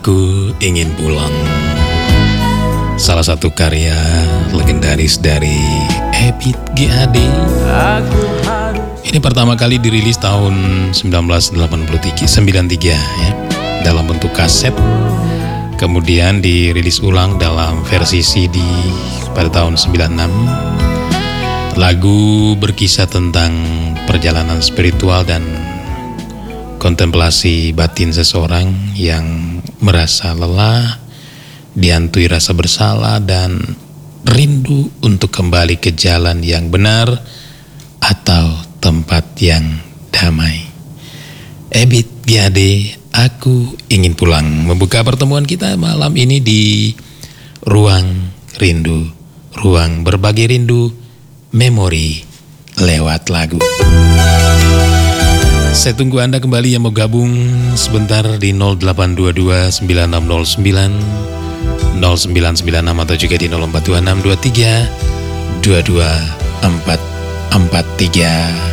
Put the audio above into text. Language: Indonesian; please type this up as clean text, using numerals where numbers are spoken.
Aku Ingin Pulang. Salah satu karya legendaris dari Ebit G.Ade. Ini pertama kali dirilis tahun 1993 ya, dalam bentuk kaset. Kemudian dirilis ulang dalam versi CD pada tahun 96. Lagu berkisah tentang perjalanan spiritual dan kontemplasi batin seseorang yang merasa lelah, dihantui rasa bersalah dan rindu untuk kembali ke jalan yang benar atau tempat yang damai. Ebit G.Ade, Aku Ingin Pulang, membuka pertemuan kita malam ini di Ruang Rindu, ruang berbagi rindu, memori lewat lagu. Saya tunggu Anda kembali yang mau gabung sebentar di 0822 9609 0996 atau juga di 0426 23 22 443.